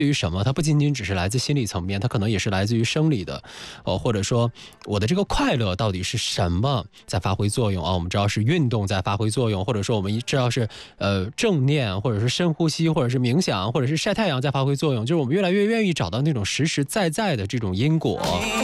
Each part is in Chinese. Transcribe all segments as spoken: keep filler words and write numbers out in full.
于什么？它不仅仅只是来自心理层面，它可能也是来自于生理的，呃，或者说我的这个快乐到底是什么在发挥作用啊？我们知道是运动在发挥作用，或者说我们知道是呃正念，或者是深呼吸，或者是冥想，或者是晒太阳在发挥作用，就是我们越来越愿意找到那种实实在在的这种因果。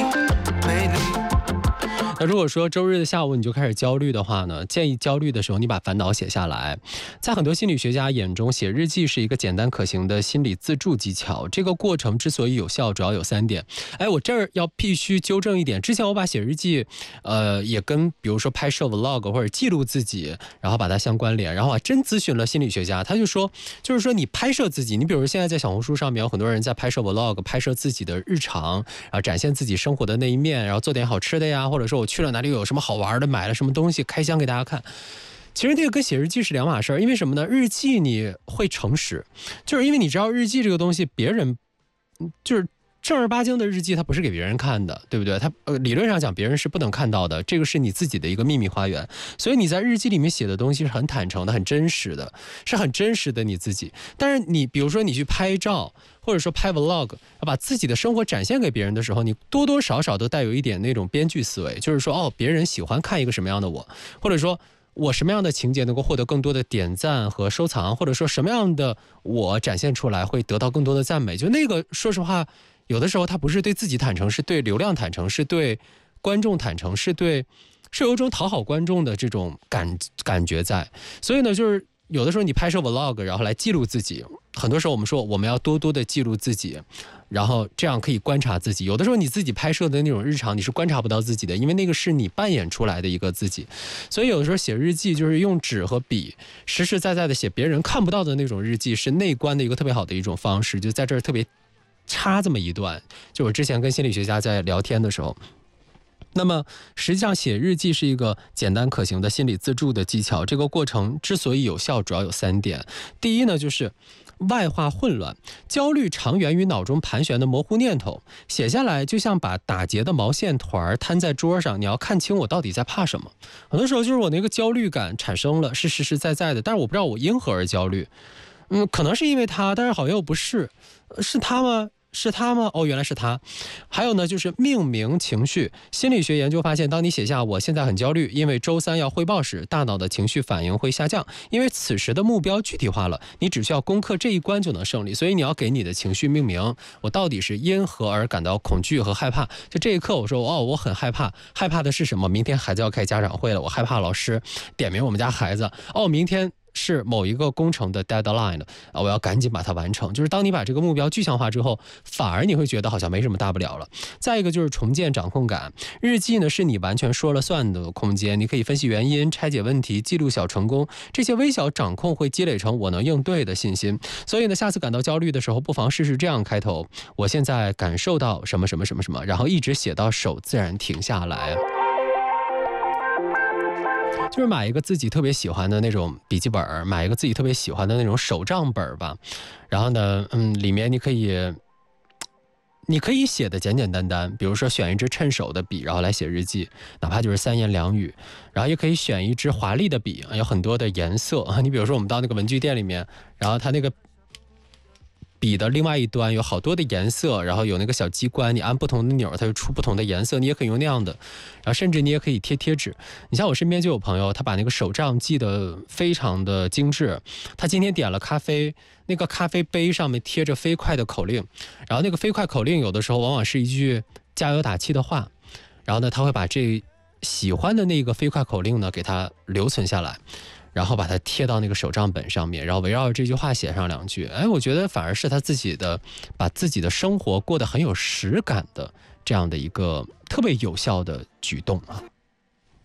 那如果说周日的下午你就开始焦虑的话呢，建议焦虑的时候你把烦恼写下来。在很多心理学家眼中，写日记是一个简单可行的心理自助技巧。这个过程之所以有效，主要有三点。哎，我这儿要必须纠正一点，之前我把写日记呃也跟比如说拍摄 vlog 或者记录自己，然后把它相关联，然后还真咨询了心理学家，他就说就是说你拍摄自己，你比如现在在小红书上面有很多人在拍摄 vlog， 拍摄自己的日常，然后展现自己生活的那一面，然后做点好吃的呀，或者说我去了哪里有什么好玩的，买了什么东西开箱给大家看。其实这个跟写日记是两码事，因为什么呢？日记你会诚实，就是因为你知道日记这个东西别人就是正儿八经的日记它不是给别人看的，对不对？它呃理论上讲别人是不能看到的，这个是你自己的一个秘密花园。所以你在日记里面写的东西是很坦诚的，很真实的，是很真实的你自己。但是你比如说你去拍照或者说拍 vlog， 把自己的生活展现给别人的时候，你多多少少都带有一点那种编剧思维，就是说哦，别人喜欢看一个什么样的我，或者说我什么样的情节能够获得更多的点赞和收藏，或者说什么样的我展现出来会得到更多的赞美。就那个说实话有的时候他不是对自己坦诚，是对流量坦诚，是对观众坦诚，是对是有一种讨好观众的这种感感觉在。所以呢就是有的时候你拍摄 vlog 然后来记录自己，很多时候我们说我们要多多的记录自己，然后这样可以观察自己。有的时候你自己拍摄的那种日常你是观察不到自己的，因为那个是你扮演出来的一个自己。所以有的时候写日记就是用纸和笔实实在在的写别人看不到的那种日记，是内观的一个特别好的一种方式。就在这儿特别插这么一段，就我之前跟心理学家在聊天的时候，那么实际上写日记是一个简单可行的心理自助的技巧。这个过程之所以有效主要有三点。第一呢就是外化混乱，焦虑常源于脑中盘旋的模糊念头，写下来就像把打结的毛线团摊在桌上，你要看清我到底在怕什么。很多时候就是我那个焦虑感产生了，是实实在在的，但是我不知道我因何而焦虑。嗯，可能是因为他，但是好像又不是。是他吗？是他吗？哦，原来是他。还有呢，就是命名情绪。心理学研究发现，当你写下我现在很焦虑，因为周三要汇报时，大脑的情绪反应会下降，因为此时的目标具体化了，你只需要攻克这一关就能胜利。所以你要给你的情绪命名，我到底是因何而感到恐惧和害怕。就这一刻我说哦，我很害怕。害怕的是什么？明天孩子要开家长会了，我害怕老师点名我们家孩子。哦，明天是某一个工程的 deadline 啊，我要赶紧把它完成。就是当你把这个目标具象化之后，反而你会觉得好像没什么大不了了。再一个就是重建掌控感，日记呢是你完全说了算的空间，你可以分析原因，拆解问题，记录小成功，这些微小掌控会积累成我能应对的信心。所以呢，下次感到焦虑的时候，不妨试试这样开头：我现在感受到什么什么什么什么，然后一直写到手自然停下来。就是买一个自己特别喜欢的那种笔记本，买一个自己特别喜欢的那种手账本吧。然后呢，嗯，里面你可以，你可以写的简简单单，比如说选一支趁手的笔，然后来写日记，哪怕就是三言两语。然后也可以选一支华丽的笔，有很多的颜色。你比如说我们到那个文具店里面，然后它那个笔的另外一端有好多的颜色，然后有那个小机关，你按不同的钮它就出不同的颜色，你也可以用那样的。然后甚至你也可以贴贴纸。你像我身边就有朋友，他把那个手账记得非常的精致。他今天点了咖啡，那个咖啡杯上面贴着飞快的口令，然后那个飞快口令有的时候往往是一句加油打气的话，然后呢他会把这喜欢的那个飞快口令呢给它留存下来，然后把它贴到那个手账本上面，然后围绕着这句话写上两句。哎，我觉得反而是他自己的把自己的生活过得很有实感的这样的一个特别有效的举动啊。